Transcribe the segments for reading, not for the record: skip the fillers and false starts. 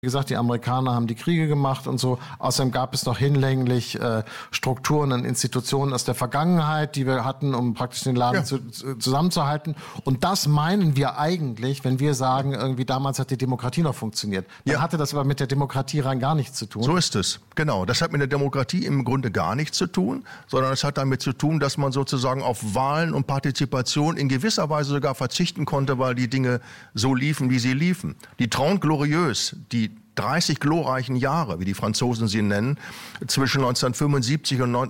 Wie gesagt, die Amerikaner haben die Kriege gemacht und so. Außerdem gab es noch hinlänglich Strukturen und Institutionen aus der Vergangenheit, die wir hatten, um praktisch den Laden zusammenzuhalten. Und das meinen wir eigentlich, wenn wir sagen, irgendwie damals hat die Demokratie noch funktioniert. Dann hatte das aber mit der Demokratie rein gar nichts zu tun. So ist es, genau. Das hat mit der Demokratie im Grunde gar nichts zu tun, sondern es hat damit zu tun, dass man sozusagen auf Wahlen und Partizipation in gewisser Weise sogar verzichten konnte, weil die Dinge so liefen, wie sie liefen. Die Trente Glorieuses, die 30 glorreichen Jahre, wie die Franzosen sie nennen, zwischen 1945 und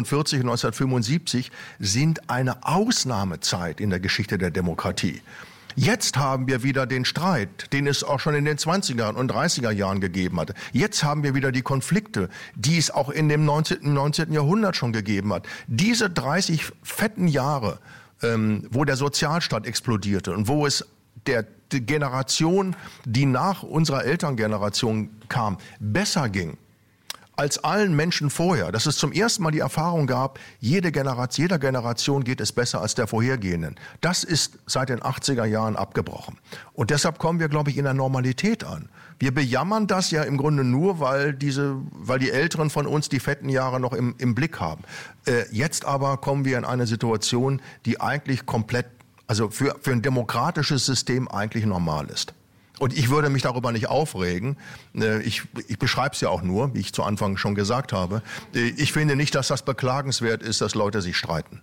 1975 sind eine Ausnahmezeit in der Geschichte der Demokratie. Jetzt haben wir wieder den Streit, den es auch schon in den 20er und 30er Jahren gegeben hatte. Jetzt haben wir wieder die Konflikte, die es auch in dem 19. Jahrhundert schon gegeben hat. Diese 30 fetten Jahre, wo der Sozialstaat explodierte und wo es der Generation, die nach unserer Elterngeneration kam, besser ging als allen Menschen vorher. Dass es zum ersten Mal die Erfahrung gab, jeder Generation geht es besser als der vorhergehenden. Das ist seit den 80er Jahren abgebrochen. Und deshalb kommen wir, glaube ich, in der Normalität an. Wir bejammern das ja im Grunde nur, weil die Älteren von uns die fetten Jahre noch im Blick haben. Jetzt aber kommen wir in eine Situation, die eigentlich komplett, also für ein demokratisches System eigentlich normal ist. Und ich würde mich darüber nicht aufregen. Ich beschreibe es ja auch nur, wie ich zu Anfang schon gesagt habe. Ich finde nicht, dass das beklagenswert ist, dass Leute sich streiten.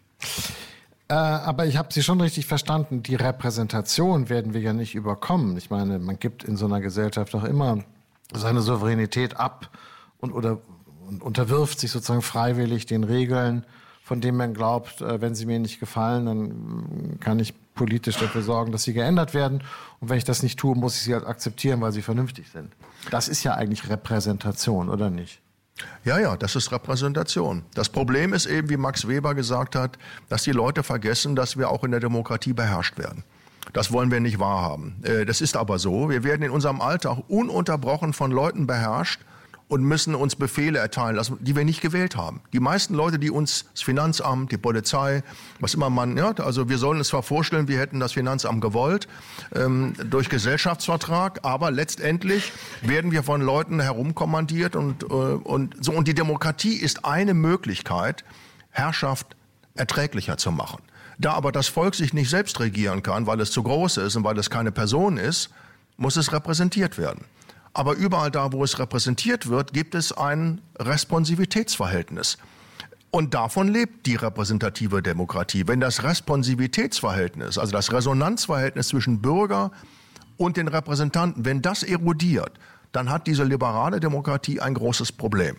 Aber ich habe Sie schon richtig verstanden. Die Repräsentation werden wir ja nicht überkommen. Ich meine, man gibt in so einer Gesellschaft auch immer seine Souveränität ab und unterwirft sich sozusagen freiwillig den Regeln, von denen man glaubt, wenn sie mir nicht gefallen, dann kann ich politisch dafür sorgen, dass sie geändert werden. Und wenn ich das nicht tue, muss ich sie halt akzeptieren, weil sie vernünftig sind. Das ist ja eigentlich Repräsentation, oder nicht? Ja, das ist Repräsentation. Das Problem ist eben, wie Max Weber gesagt hat, dass die Leute vergessen, dass wir auch in der Demokratie beherrscht werden. Das wollen wir nicht wahrhaben. Das ist aber so. Wir werden in unserem Alltag ununterbrochen von Leuten beherrscht und müssen uns Befehle erteilen lassen, die wir nicht gewählt haben. Die meisten Leute, die uns, das Finanzamt, die Polizei, was immer also wir sollen uns zwar vorstellen, wir hätten das Finanzamt gewollt, durch Gesellschaftsvertrag, aber letztendlich werden wir von Leuten herumkommandiert und die Demokratie ist eine Möglichkeit, Herrschaft erträglicher zu machen. Da aber das Volk sich nicht selbst regieren kann, weil es zu groß ist und weil es keine Person ist, muss es repräsentiert werden. Aber überall da, wo es repräsentiert wird, gibt es ein Responsivitätsverhältnis. Und davon lebt die repräsentative Demokratie. Wenn das Responsivitätsverhältnis, also das Resonanzverhältnis zwischen Bürger und den Repräsentanten, wenn das erodiert, dann hat diese liberale Demokratie ein großes Problem.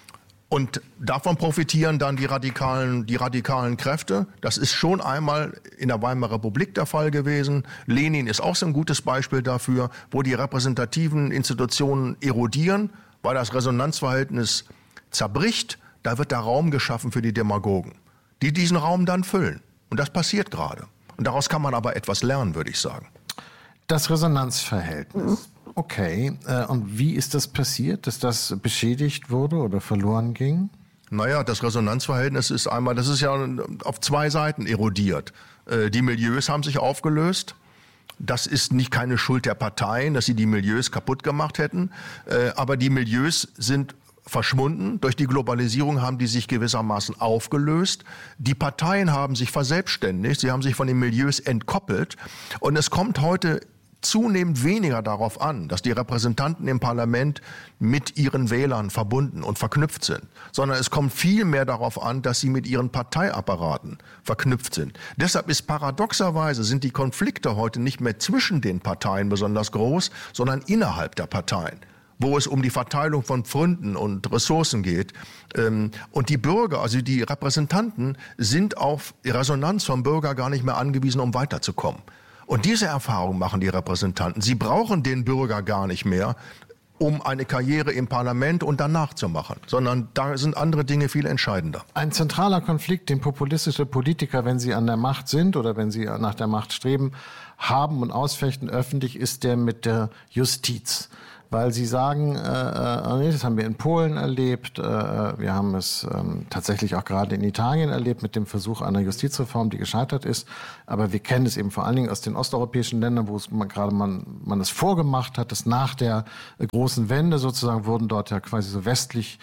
Und davon profitieren dann die radikalen Kräfte. Das ist schon einmal in der Weimarer Republik der Fall gewesen. Lenin ist auch so ein gutes Beispiel dafür, wo die repräsentativen Institutionen erodieren, weil das Resonanzverhältnis zerbricht. Da wird der Raum geschaffen für die Demagogen, die diesen Raum dann füllen. Und das passiert gerade. Und daraus kann man aber etwas lernen, würde ich sagen. Das Resonanzverhältnis. Okay, und wie ist das passiert, dass das beschädigt wurde oder verloren ging? Naja, das Resonanzverhältnis ist einmal, das ist ja auf zwei Seiten erodiert. Die Milieus haben sich aufgelöst. Das ist nicht keine Schuld der Parteien, dass sie die Milieus kaputt gemacht hätten. Aber die Milieus sind verschwunden. Durch die Globalisierung haben die sich gewissermaßen aufgelöst. Die Parteien haben sich verselbstständigt. Sie haben sich von den Milieus entkoppelt. Und es kommt heute zunehmend weniger darauf an, dass die Repräsentanten im Parlament mit ihren Wählern verbunden und verknüpft sind, sondern es kommt viel mehr darauf an, dass sie mit ihren Parteiapparaten verknüpft sind. Deshalb ist paradoxerweise sind die Konflikte heute nicht mehr zwischen den Parteien besonders groß, sondern innerhalb der Parteien, wo es um die Verteilung von Pfründen und Ressourcen geht. Und die Bürger, also die Repräsentanten, sind auf die Resonanz vom Bürger gar nicht mehr angewiesen, um weiterzukommen. Und diese Erfahrung machen die Repräsentanten. Sie brauchen den Bürger gar nicht mehr, um eine Karriere im Parlament und danach zu machen, sondern da sind andere Dinge viel entscheidender. Ein zentraler Konflikt, den populistische Politiker, wenn sie an der Macht sind oder wenn sie nach der Macht streben, haben und ausfechten öffentlich, ist der mit der Justiz. weil sie sagen, das haben wir in Polen erlebt, wir haben es tatsächlich auch gerade in Italien erlebt mit dem Versuch einer Justizreform, die gescheitert ist, aber wir kennen es eben vor allen Dingen aus den osteuropäischen Ländern, wo es man es vorgemacht hat, dass nach der großen Wende sozusagen wurden dort ja quasi so westlich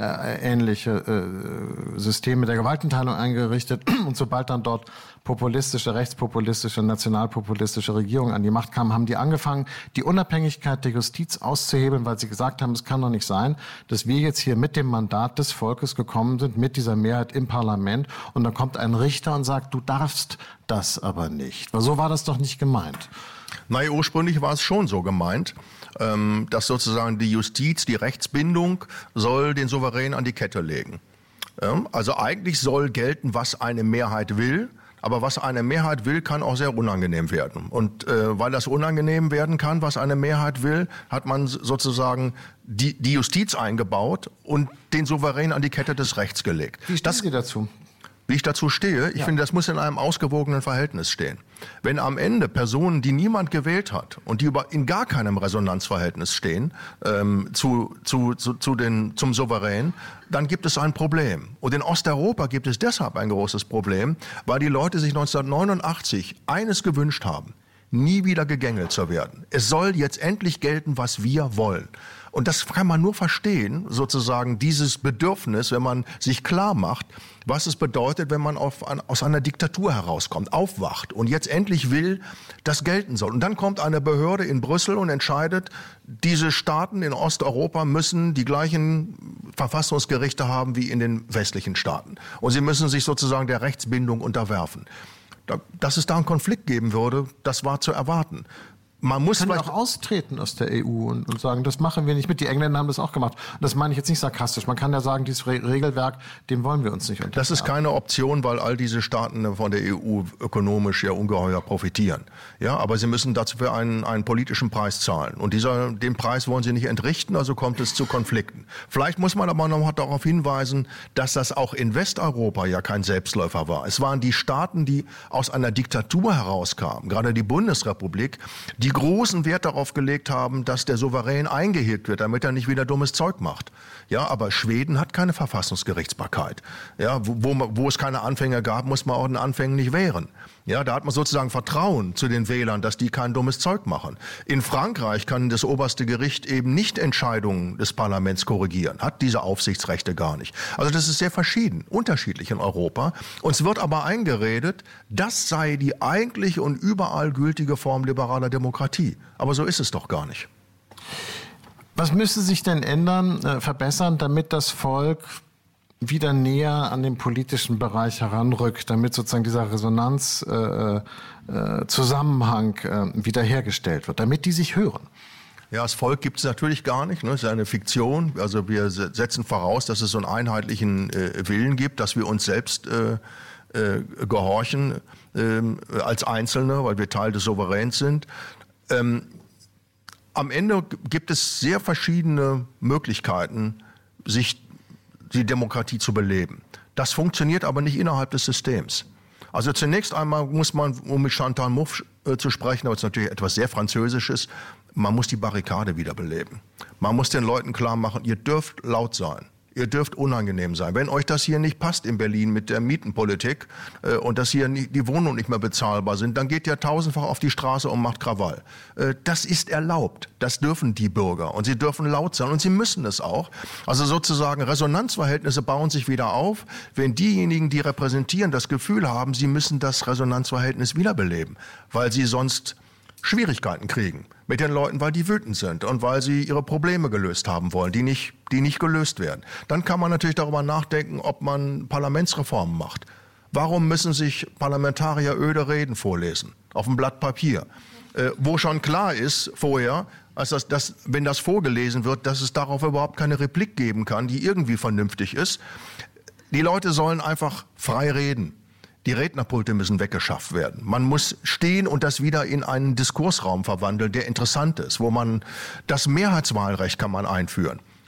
ähnliche Systeme der Gewaltenteilung eingerichtet und sobald dann dort populistische, rechtspopulistische, nationalpopulistische Regierungen an die Macht kamen, haben die angefangen, die Unabhängigkeit der Justiz auszuhebeln, weil sie gesagt haben, es kann doch nicht sein, dass wir jetzt hier mit dem Mandat des Volkes gekommen sind, mit dieser Mehrheit im Parlament und dann kommt ein Richter und sagt, du darfst das aber nicht. Weil so war das doch nicht gemeint. Nein, ursprünglich war es schon so gemeint, dass sozusagen die Justiz, die Rechtsbindung soll den Souverän an die Kette legen. Also eigentlich soll gelten, was eine Mehrheit will. Aber was eine Mehrheit will, kann auch sehr unangenehm werden. Und weil das unangenehm werden kann, was eine Mehrheit will, hat man sozusagen die Justiz eingebaut und den Souverän an die Kette des Rechts gelegt. Wie stehen Sie dazu? Wie ich dazu stehe? Ich finde, das muss in einem ausgewogenen Verhältnis stehen. Wenn am Ende Personen, die niemand gewählt hat und die in gar keinem Resonanzverhältnis stehen zum Souverän, dann gibt es ein Problem. Und in Osteuropa gibt es deshalb ein großes Problem, weil die Leute sich 1989 eines gewünscht haben: nie wieder gegängelt zu werden. Es soll jetzt endlich gelten, was wir wollen. Und das kann man nur verstehen, sozusagen dieses Bedürfnis, wenn man sich klar macht, was es bedeutet, wenn man aus einer Diktatur herauskommt, aufwacht und jetzt endlich will, das gelten soll. Und dann kommt eine Behörde in Brüssel und entscheidet, diese Staaten in Osteuropa müssen die gleichen Verfassungsgerichte haben wie in den westlichen Staaten. Und sie müssen sich sozusagen der Rechtsbindung unterwerfen. Dass es da einen Konflikt geben würde, das war zu erwarten. Man muss kann ja auch austreten aus der EU und sagen, das machen wir nicht mit. Die Engländer haben das auch gemacht. Und das meine ich jetzt nicht sarkastisch. Man kann ja sagen, dieses Regelwerk, dem wollen wir uns nicht unterwerfen. Das ist keine Option, weil all diese Staaten von der EU ökonomisch ja ungeheuer profitieren. Ja, aber sie müssen dazu einen politischen Preis zahlen. Und den Preis wollen sie nicht entrichten, also kommt es zu Konflikten. Vielleicht muss man aber noch darauf hinweisen, dass das auch in Westeuropa ja kein Selbstläufer war. Es waren die Staaten, die aus einer Diktatur herauskamen, gerade die Bundesrepublik, die großen Wert darauf gelegt haben, dass der Souverän eingehegt wird, damit er nicht wieder dummes Zeug macht. Ja, aber Schweden hat keine Verfassungsgerichtsbarkeit. Ja, wo es keine Anfänge gab, muss man auch den Anfängen nicht wehren. Ja, da hat man sozusagen Vertrauen zu den Wählern, dass die kein dummes Zeug machen. In Frankreich kann das oberste Gericht eben nicht Entscheidungen des Parlaments korrigieren, hat diese Aufsichtsrechte gar nicht. Also das ist sehr verschieden, unterschiedlich in Europa. Uns wird aber eingeredet, das sei die eigentliche und überall gültige Form liberaler Demokratie. Aber so ist es doch gar nicht. Was müsste sich denn ändern, verbessern, damit das Volk wieder näher an den politischen Bereich heranrückt, damit sozusagen dieser Resonanzzusammenhang wiederhergestellt wird, damit die sich hören? Ja, das Volk gibt es natürlich gar nicht. Ne? Es ist eine Fiktion. Also wir setzen voraus, dass es so einen einheitlichen Willen gibt, dass wir uns selbst gehorchen als Einzelne, weil wir Teil des Souveräns sind. Am Ende gibt es sehr verschiedene Möglichkeiten, sich die Demokratie zu beleben. Das funktioniert aber nicht innerhalb des Systems. Also zunächst einmal muss man, um mit Chantal Mouffe zu sprechen, aber es ist natürlich etwas sehr Französisches, man muss die Barrikade wiederbeleben. Man muss den Leuten klar machen, ihr dürft laut sein. Ihr dürft unangenehm sein. Wenn euch das hier nicht passt in Berlin mit der Mietenpolitik und dass hier die Wohnungen nicht mehr bezahlbar sind, dann geht ihr tausendfach auf die Straße und macht Krawall. Das ist erlaubt. Das dürfen die Bürger. Und sie dürfen laut sein. Und sie müssen es auch. Also sozusagen Resonanzverhältnisse bauen sich wieder auf, wenn diejenigen, die repräsentieren, das Gefühl haben, sie müssen das Resonanzverhältnis wiederbeleben, weil sie sonst Schwierigkeiten kriegen mit den Leuten, weil die wütend sind und weil sie ihre Probleme gelöst haben wollen, die nicht gelöst werden. Dann kann man natürlich darüber nachdenken, ob man Parlamentsreformen macht. Warum müssen sich Parlamentarier öde Reden vorlesen auf einem Blatt Papier, wo schon klar ist vorher, dass wenn das vorgelesen wird, dass es darauf überhaupt keine Replik geben kann, die irgendwie vernünftig ist. Die Leute sollen einfach frei reden. Die Rednerpulte müssen weggeschafft werden. Man muss stehen und das wieder in einen Diskursraum verwandeln, der interessant ist, wo man das Mehrheitswahlrecht kann man einführen.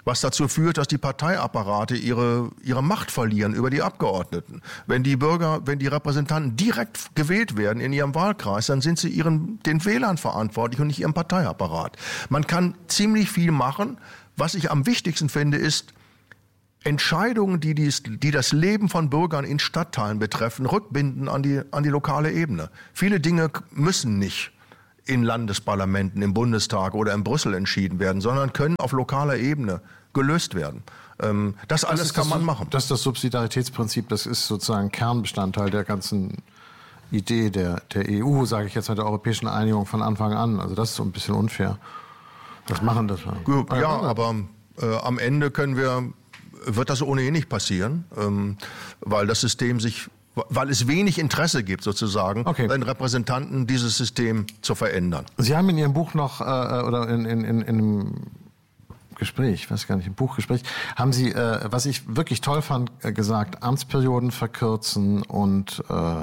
was dazu führt, dass die Parteiapparate ihre Macht verlieren über die Abgeordneten. Wenn die Repräsentanten direkt gewählt werden in ihrem Wahlkreis, dann sind sie den Wählern verantwortlich und nicht ihrem Parteiapparat. Man kann ziemlich viel machen. Was ich am wichtigsten finde, ist, Entscheidungen, die das Leben von Bürgern in Stadtteilen betreffen, rückbinden an die lokale Ebene. Viele Dinge müssen nicht in Landesparlamenten, im Bundestag oder in Brüssel entschieden werden, sondern können auf lokaler Ebene gelöst werden. Das alles kann man machen. Das ist das Subsidiaritätsprinzip, das ist sozusagen Kernbestandteil der ganzen Idee der EU, sage ich jetzt mit der europäischen Einigung von Anfang an. Also das ist so ein bisschen unfair. Das machen das. Ja, aber am Ende wird das ohnehin nicht passieren, weil das System weil es wenig Interesse gibt, sozusagen, den Repräsentanten dieses System zu verändern. Sie haben in Ihrem Buch noch, oder in einem Gespräch, ich weiß gar nicht, im Buchgespräch, haben Sie, was ich wirklich toll fand, gesagt, Amtsperioden verkürzen und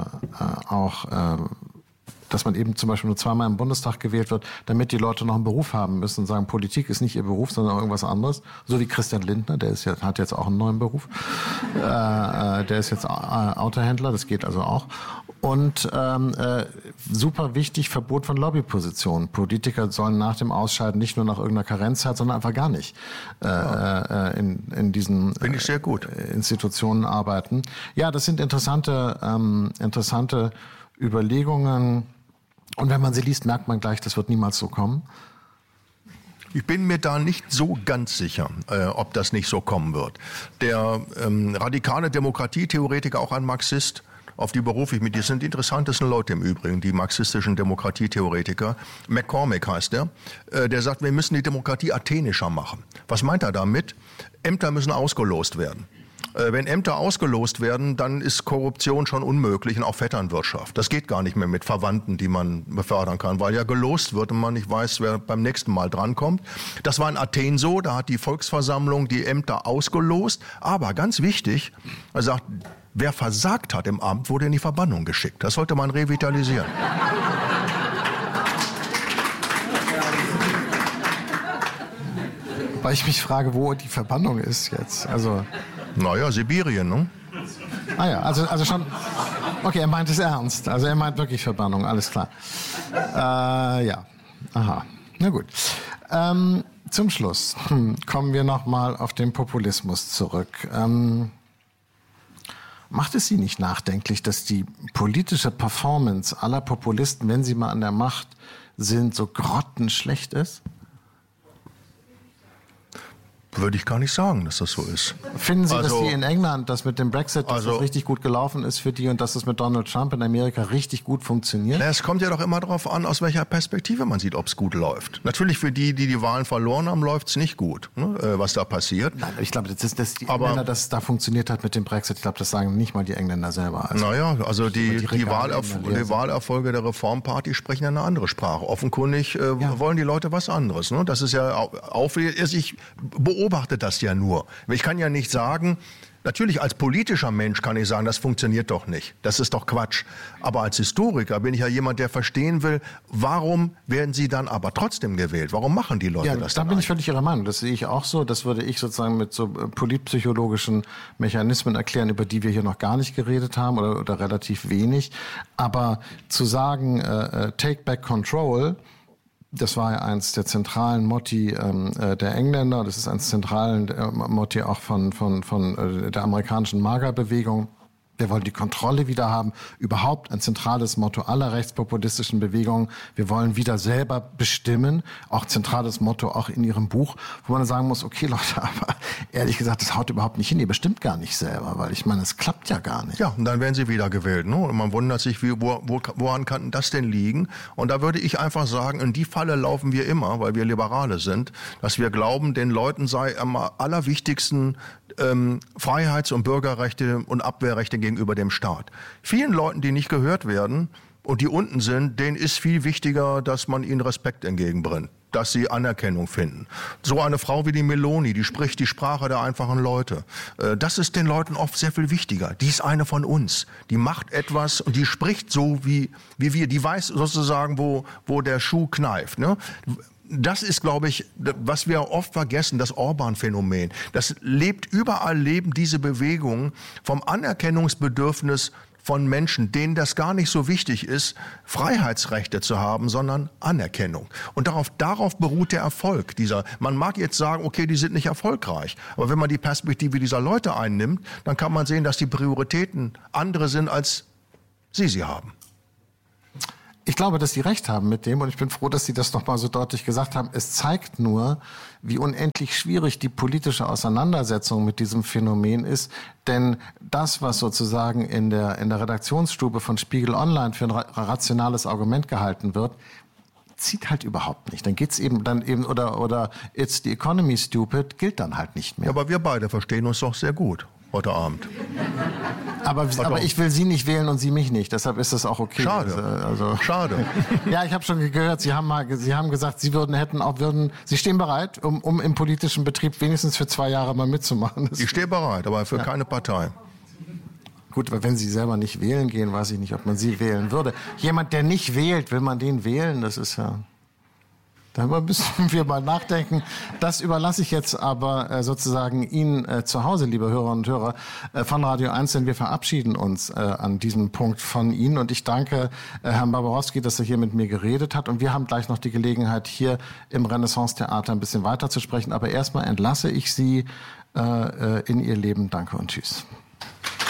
auch dass man eben zum Beispiel nur zweimal im Bundestag gewählt wird, damit die Leute noch einen Beruf haben müssen und sagen, Politik ist nicht ihr Beruf, sondern auch irgendwas anderes. So wie Christian Lindner, hat jetzt auch einen neuen Beruf. Der ist jetzt Autohändler, das geht also auch. Und super wichtig, Verbot von Lobbypositionen. Politiker sollen nach dem Ausscheiden nicht nur nach irgendeiner Karenzzeit, sondern einfach gar nicht in diesen Finde ich sehr gut. Institutionen arbeiten. Ja, das sind interessante Überlegungen. Und wenn man sie liest, merkt man gleich, das wird niemals so kommen. Ich bin mir da nicht so ganz sicher, ob das nicht so kommen wird. Der radikale Demokratietheoretiker, auch ein Marxist, auf die berufe ich mich, die sind die interessantesten Leute im Übrigen, die marxistischen Demokratietheoretiker. McCormick heißt der sagt, wir müssen die Demokratie athenischer machen. Was meint er damit? Ämter müssen ausgelost werden. Wenn Ämter ausgelost werden, dann ist Korruption schon unmöglich und auch Vetternwirtschaft. Das geht gar nicht mehr mit Verwandten, die man befördern kann, weil ja gelost wird und man nicht weiß, wer beim nächsten Mal drankommt. Das war in Athen so, da hat die Volksversammlung die Ämter ausgelost. Aber ganz wichtig, er sagt, wer versagt hat im Amt, wurde in die Verbannung geschickt. Das sollte man revitalisieren. Weil ich mich frage, wo die Verbannung ist jetzt. Naja, Sibirien, ne? Ah ja, also schon. Okay, er meint es ernst. Also er meint wirklich Verbannung, alles klar. Ja, aha. Na gut. Zum Schluss kommen wir nochmal auf den Populismus zurück. Macht es Sie nicht nachdenklich, dass die politische Performance aller Populisten, wenn sie mal an der Macht sind, so grottenschlecht ist? Würde ich gar nicht sagen, dass das so ist. Finden Sie, dass die in England, das mit dem Brexit, dass das richtig gut gelaufen ist für die und dass das mit Donald Trump in Amerika richtig gut funktioniert? Es kommt ja doch immer darauf an, aus welcher Perspektive man sieht, ob es gut läuft. Natürlich für die Wahlen verloren haben, läuft es nicht gut, ne, was da passiert. Nein, ich glaube, dass die Engländer, dass es da funktioniert hat mit dem Brexit, ich glaube, das sagen nicht mal die Engländer selber. Also die Wahlerfolge der Reformparty sprechen eine andere Sprache. Offenkundig wollen die Leute was anderes. Ne? Das ist ja auffällig. Ich beobachte das ja nur. Ich kann ja nicht sagen, natürlich als politischer Mensch kann ich sagen, das funktioniert doch nicht. Das ist doch Quatsch. Aber als Historiker bin ich ja jemand, der verstehen will, warum werden sie dann aber trotzdem gewählt? Warum machen die Leute das? Da bin ich völlig Ihrer Meinung. Das sehe ich auch so. Das würde ich sozusagen mit so politpsychologischen Mechanismen erklären, über die wir hier noch gar nicht geredet haben oder relativ wenig. Aber zu sagen, take back control, das war ja eins der zentralen Motti der Engländer. Das ist eins zentralen Motti auch von der amerikanischen MAGA-Bewegung. Wir wollen die Kontrolle wieder haben. Überhaupt ein zentrales Motto aller rechtspopulistischen Bewegungen. Wir wollen wieder selber bestimmen. Auch zentrales Motto auch in Ihrem Buch, wo man sagen muss, okay Leute, aber ehrlich gesagt, das haut überhaupt nicht hin. Ihr bestimmt gar nicht selber, weil ich meine, es klappt ja gar nicht. Ja, und dann werden sie wieder gewählt. Ne? Und man wundert sich, woran kann das denn liegen? Und da würde ich einfach sagen, in die Falle laufen wir immer, weil wir Liberale sind, dass wir glauben, den Leuten sei am allerwichtigsten Freiheits- und Bürgerrechte und Abwehrrechte gegenüber dem Staat. Vielen Leuten, die nicht gehört werden und die unten sind, denen ist viel wichtiger, dass man ihnen Respekt entgegenbringt, dass sie Anerkennung finden. So eine Frau wie die Meloni, die spricht die Sprache der einfachen Leute. Das ist den Leuten oft sehr viel wichtiger. Die ist eine von uns. Die macht etwas und die spricht so wie wir. Die weiß sozusagen, wo der Schuh kneift. Ne? das ist, glaube ich, was wir oft vergessen, das Orban-Phänomen. Überall leben diese Bewegungen vom Anerkennungsbedürfnis von Menschen, denen das gar nicht so wichtig ist, Freiheitsrechte zu haben, sondern Anerkennung. Und darauf beruht der Erfolg. Man mag jetzt sagen, okay, die sind nicht erfolgreich. Aber wenn man die Perspektive dieser Leute einnimmt, dann kann man sehen, dass die Prioritäten andere sind, als sie haben. Ich glaube, dass Sie recht haben mit dem und ich bin froh, dass Sie das nochmal so deutlich gesagt haben. Es zeigt nur, wie unendlich schwierig die politische Auseinandersetzung mit diesem Phänomen ist. Denn das, was sozusagen in der Redaktionsstube von Spiegel Online für ein rationales Argument gehalten wird, zieht halt überhaupt nicht. Dann geht's eben oder it's the economy stupid, gilt dann halt nicht mehr. Ja, aber wir beide verstehen uns doch sehr gut heute Abend. Aber ich will Sie nicht wählen und Sie mich nicht. Deshalb ist das auch okay. Schade. Schade. Ja, ich habe schon gehört, Sie haben gesagt, Sie Sie stehen bereit, um im politischen Betrieb wenigstens für 2 Jahre mal mitzumachen. Ich stehe bereit, aber für keine Partei. Gut, aber wenn Sie selber nicht wählen gehen, weiß ich nicht, ob man Sie wählen würde. Jemand, der nicht wählt, will man den wählen? Das ist ja... Darüber müssen wir mal nachdenken. Das überlasse ich jetzt aber sozusagen Ihnen zu Hause, liebe Hörerinnen und Hörer von Radio 1, denn wir verabschieden uns an diesem Punkt von Ihnen. Und ich danke Herrn Barbarowski, dass er hier mit mir geredet hat. Und wir haben gleich noch die Gelegenheit, hier im Renaissance-Theater ein bisschen weiter zu sprechen. Aber erstmal entlasse ich Sie in Ihr Leben. Danke und tschüss.